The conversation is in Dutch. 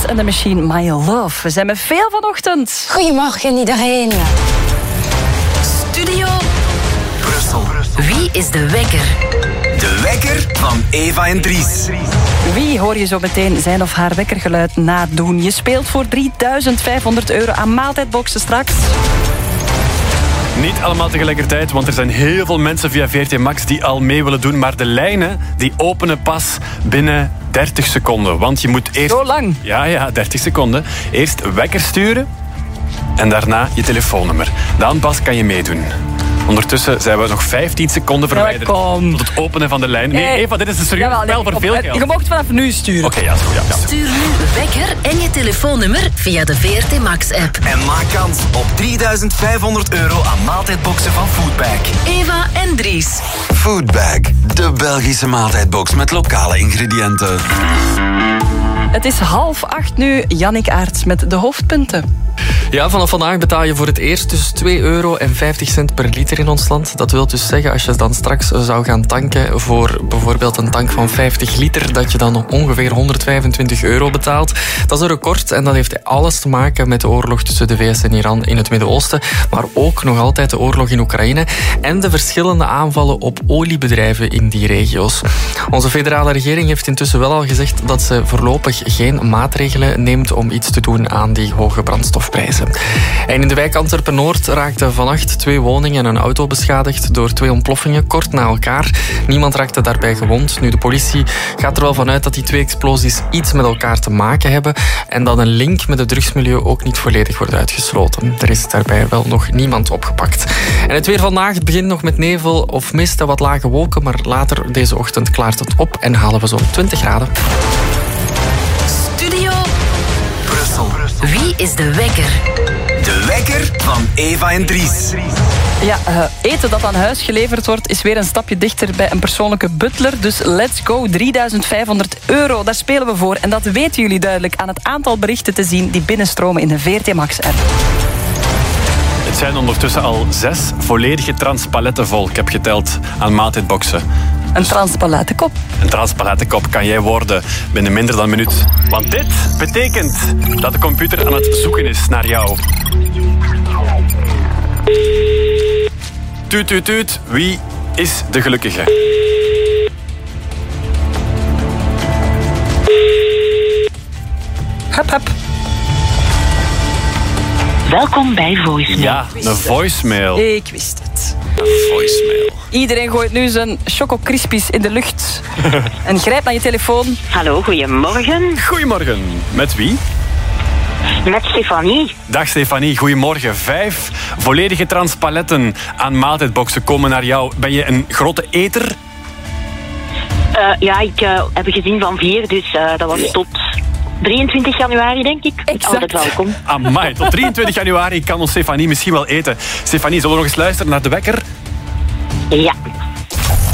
Florence and the Machine, My Love. We zijn met veel vanochtend. Goedemorgen iedereen. Studio Brussel. Wie is de wekker? De wekker van Eva en Dries. Wie hoor je zo meteen zijn of haar wekkergeluid nadoen? Je speelt voor €3.500 aan maaltijdboxen straks. Niet allemaal tegelijkertijd, want er zijn heel veel mensen via VRT Max die al mee willen doen. Maar de lijnen die openen pas binnen 30 seconden. Want je moet eerst... Zo lang? Ja, 30 seconden. Eerst wekker sturen en daarna je telefoonnummer. Dan pas kan je meedoen. Ondertussen zijn we nog 15 seconden verwijderd tot het openen van de lijn. Nee, Eva, dit is een serieus spel voor veel geld. Je mocht vanaf nu sturen. Oké, ja, goed. Ja. Stuur nu wekker en je telefoonnummer via de VRT Max-app. En maak kans op €3.500 aan maaltijdboxen van Foodbag. Eva en Dries. Foodbag, de Belgische maaltijdbox met lokale ingrediënten. Het is 7:30 nu. Jannik Aerts met de hoofdpunten. Ja, vanaf vandaag betaal je voor het eerst dus €2,50 per liter in ons land. Dat wil dus zeggen, als je dan straks zou gaan tanken voor bijvoorbeeld een tank van 50 liter, dat je dan nog ongeveer €125 betaalt. Dat is een record en dat heeft alles te maken met de oorlog tussen de VS en Iran in het Midden-Oosten, maar ook nog altijd de oorlog in Oekraïne en de verschillende aanvallen op oliebedrijven in die regio's. Onze federale regering heeft intussen wel al gezegd dat ze voorlopig geen maatregelen neemt om iets te doen aan die hoge brandstofprijzen. En in de wijk Antwerpen-Noord raakten vannacht 2 woningen en een auto beschadigd door 2 ontploffingen kort na elkaar. Niemand raakte daarbij gewond. Nu, de politie gaat er wel vanuit dat die 2 explosies iets met elkaar te maken hebben en dat een link met het drugsmilieu ook niet volledig wordt uitgesloten. Er is daarbij wel nog niemand opgepakt. En het weer vandaag, het begint nog met nevel of mist en wat lage wolken, maar later deze ochtend klaart het op en halen we zo'n 20 graden. Studio Brussel. Wie is de wekker? De wekker van Eva en Dries. Ja, eten dat aan huis geleverd wordt is weer een stapje dichter bij een persoonlijke butler. Dus let's go, €3.500. Daar spelen we voor. En dat weten jullie duidelijk aan het aantal berichten te zien die binnenstromen in de VRT Max-app. Het zijn ondertussen al 6 volledige transpaletten vol. Ik heb geteld aan maaltijdboxen. Een transpalettenkop. Een transpalettenkop kan jij worden binnen minder dan een minuut. Want dit betekent dat de computer aan het zoeken is naar jou. Tuut, tuut, tuut. Wie is de gelukkige? Hup, hup. Welkom bij Voicemail. Ja, een voicemail. Ik wist het. Een voicemail. Iedereen gooit nu zijn Choco Crispies in de lucht. En grijp naar je telefoon. Hallo, goedemorgen. Goedemorgen. Met wie? Met Stefanie. Dag Stefanie, goedemorgen. 5 volledige transpaletten aan maaltijdboxen komen naar jou. Ben je een grote eter? Ja, ik heb gezien van 4, dus dat was tot 23 januari, denk ik. Exact. Altijd welkom. Amai, tot 23 januari kan ons Stefanie misschien wel eten. Stefanie, zullen we nog eens luisteren naar de wekker? Ja.